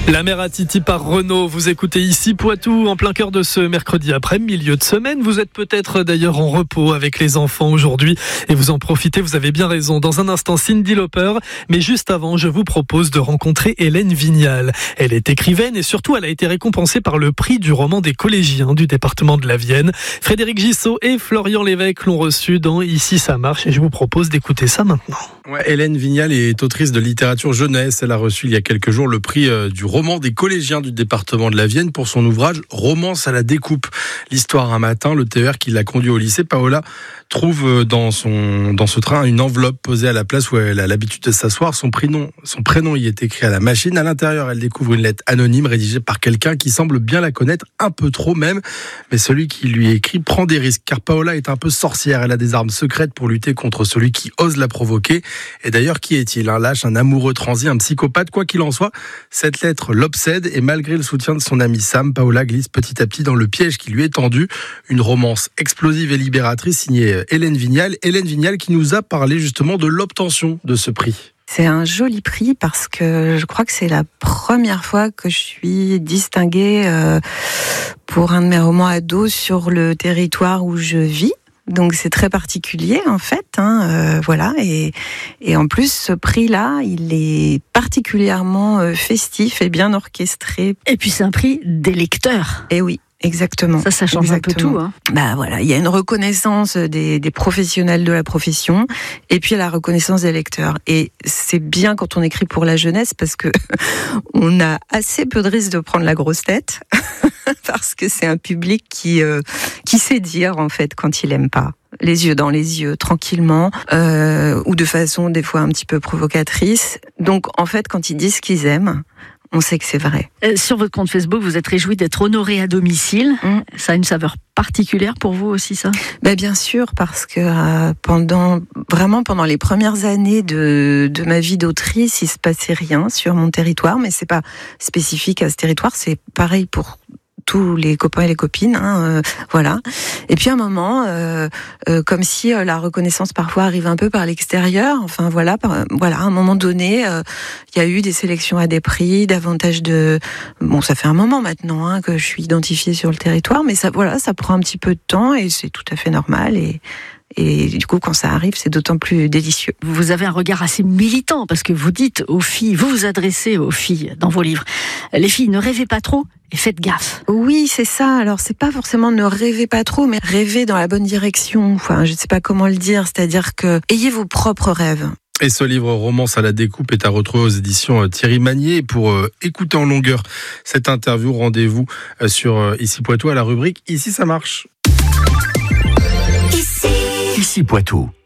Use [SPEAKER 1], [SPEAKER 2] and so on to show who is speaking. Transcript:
[SPEAKER 1] La mère à Titi par Renaud, vous écoutez ici Poitou en plein cœur de ce mercredi après milieu de semaine. Vous êtes peut-être d'ailleurs en repos avec les enfants aujourd'hui et vous en profitez, vous avez bien raison. Dans un instant, Cyndi Lauper, mais juste avant, je vous propose de rencontrer Hélène Vignal. Elle est écrivaine et surtout elle a été récompensée par le prix du roman des collégiens du département de la Vienne. Frédéric Gissot et Florian Lévesque l'ont reçu dans Ici ça marche et je vous propose d'écouter ça maintenant.
[SPEAKER 2] Ouais, Hélène Vignal est autrice de littérature jeunesse. Elle a reçu il y a quelques jours le prix du roman des collégiens du département de la Vienne pour son ouvrage Romance à la découpe. L'histoire un matin, le TER qui l'a conduit au lycée, Paola trouve dans ce train une enveloppe posée à la place où elle a l'habitude de s'asseoir. Son prénom y est écrit à la machine. À l'intérieur, elle découvre une lettre anonyme rédigée par quelqu'un qui semble bien la connaître, un peu trop même. Mais celui qui lui écrit prend des risques car Paola est un peu sorcière. Elle a des armes secrètes pour lutter contre celui qui ose la provoquer. Et d'ailleurs, qui est-il? Un lâche, un amoureux transi, un psychopathe? Quoi qu'il en soit, cette lettre l'obsède et malgré le soutien de son ami Sam, Paola glisse petit à petit dans le piège qui lui est tendu. Une romance explosive et libératrice signée Hélène Vignal. Hélène Vignal qui nous a parlé justement de l'obtention de ce prix.
[SPEAKER 3] C'est un joli prix parce que je crois que c'est la première fois que je suis distinguée pour un de mes romans ados sur le territoire où je vis. Donc c'est très particulier en fait, voilà. Et en plus ce prix-là, il est particulièrement festif et bien orchestré.
[SPEAKER 4] Et puis c'est un prix des lecteurs.
[SPEAKER 3] Et oui. Exactement.
[SPEAKER 4] Ça change un peu tout.
[SPEAKER 3] Bah voilà, il y a une reconnaissance des professionnels de la profession et puis la reconnaissance des lecteurs. Et c'est bien quand on écrit pour la jeunesse parce que on a assez peu de risques de prendre la grosse tête parce que c'est un public qui sait dire en fait quand il aime pas. Les yeux dans les yeux, tranquillement, ou de façon des fois un petit peu provocatrice. Donc en fait, quand ils disent ce qu'ils aiment, on sait que c'est vrai.
[SPEAKER 4] Sur votre compte Facebook, vous êtes réjoui d'être honoré à domicile. Ça a une saveur particulière pour vous aussi, ça?
[SPEAKER 3] Bien sûr, parce que pendant les premières années de ma vie d'autrice, il se passait rien sur mon territoire, mais c'est pas spécifique à ce territoire, c'est pareil pour tous les copains et les copines, voilà. Et puis à un moment, comme si la reconnaissance parfois arrive un peu par l'extérieur. Enfin voilà, à un moment donné, il y a eu des sélections à des prix, davantage de. Bon, ça fait un moment maintenant que je suis identifiée sur le territoire, mais ça prend un petit peu de temps et c'est tout à fait normal et du coup, quand ça arrive, c'est d'autant plus délicieux.
[SPEAKER 4] Vous avez un regard assez militant parce que vous dites aux filles, vous vous adressez aux filles dans vos livres. Les filles, ne rêvez pas trop et faites gaffe.
[SPEAKER 3] Oui, c'est ça. Alors, c'est pas forcément ne rêvez pas trop, mais rêvez dans la bonne direction. Enfin, je ne sais pas comment le dire. C'est-à-dire que ayez vos propres rêves.
[SPEAKER 2] Et ce livre Romance à la découpe est à retrouver aux éditions Thierry Magnier. Et pour écouter en longueur cette interview, rendez-vous sur Ici Poitou à la rubrique Ici ça marche.
[SPEAKER 5] Ici Poitou.